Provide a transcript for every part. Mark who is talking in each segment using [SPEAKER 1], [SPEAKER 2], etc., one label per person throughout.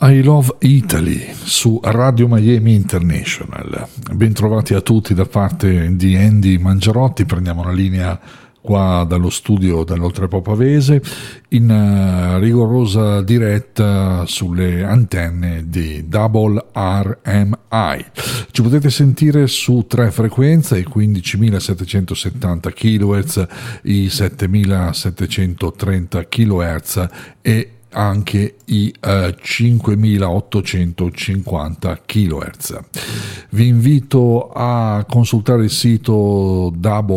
[SPEAKER 1] I Love Italy su Radio Miami International. Bentrovati a tutti da parte di Andy Mangiarotti. Prendiamo la linea qua dallo studio dell'Oltrepò Pavese in rigorosa diretta sulle antenne di Double RMI. Ci potete sentire su 3 frequenze, i 15.770 kHz, i 7.730 kHz e anche i 5.850 kHz. Vi invito a consultare il sito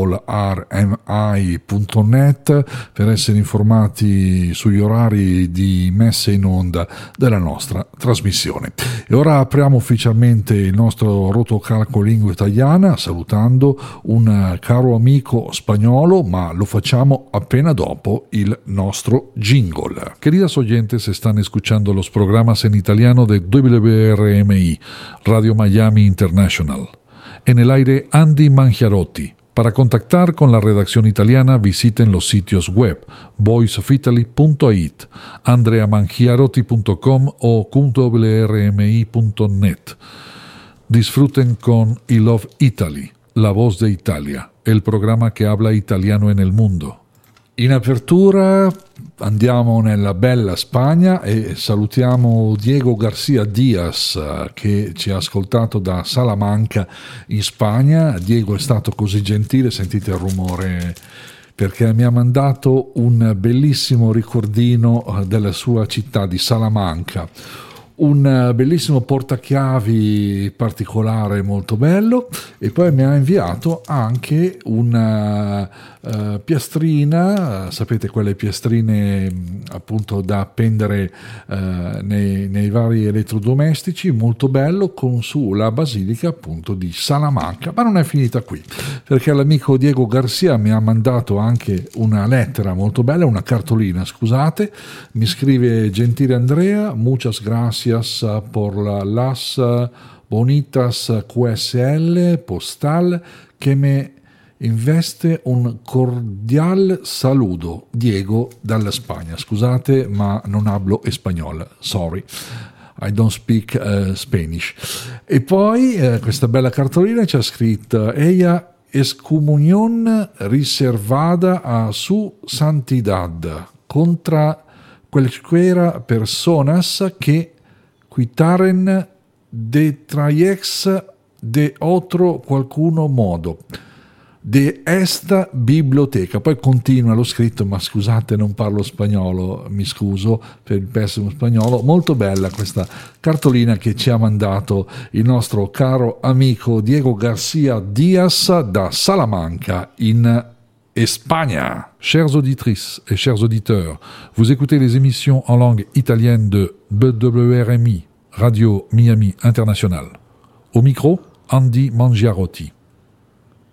[SPEAKER 1] doublermi.net per essere informati sugli orari di messa in onda della nostra trasmissione. E ora apriamo ufficialmente il nostro rotocalco lingua italiana salutando un caro amico spagnolo, ma lo facciamo appena dopo il nostro jingle. Queridas oyentes, están escuchando los programas en italiano de WRMI, Radio Miami International. En el aire, Andy Mangiarotti. Para contactar con la redacción italiana, visiten los sitios web voiceofitaly.it, andreamangiarotti.com o wrmi.net. Disfruten con I Love Italy, la voz de Italia, el programa que habla italiano en el mundo. In apertura andiamo nella bella Spagna e salutiamo Diego Garcia Diaz che ci ha ascoltato da Salamanca in Spagna. Diego è stato così gentile, sentite il rumore, perché mi ha mandato un bellissimo ricordino della sua città di Salamanca. Un bellissimo portachiavi particolare molto bello, e poi mi ha inviato anche una piastrina, sapete, quelle piastrine appunto da appendere nei vari elettrodomestici, molto bello, con su la basilica appunto di Salamanca. Ma non è finita qui, perché l'amico Diego Garcia mi ha mandato anche una lettera molto bella, una cartolina, scusate. Mi scrive: gentile Andrea, muchas gracias por las bonitas QSL postal que me investe un cordial saludo. Diego dalla Spagna. Scusate, ma non hablo espagnol, sorry, I don't speak Spanish. E poi questa bella cartolina c'è scritto: ella es comunión reservada a su santidad contra cualquiera personas que quitaren de trayects de otro qualcuno modo de esta biblioteca. Poi continua lo scritto, ma scusate, non parlo spagnolo, mi scuso per il pessimo spagnolo. Molto bella questa cartolina che ci ha mandato il nostro caro amico Diego Garcia Diaz da Salamanca in Espagne. Chères auditrices et chers auditeurs, vous écoutez les émissions en langue italienne de WRMI, Radio Miami International. Au micro, Andy Mangiarotti.